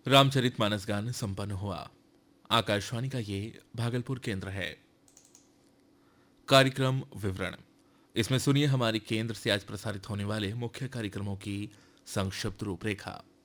रामचरितमानस गान संपन्न हुआ। आकाशवाणी का ये भागलपुर केंद्र है। कार्यक्रम विवरण, इसमें सुनिए हमारी केंद्र से आज प्रसारित होने वाले मुख्य कार्यक्रमों की संक्षिप्त रूपरेखा।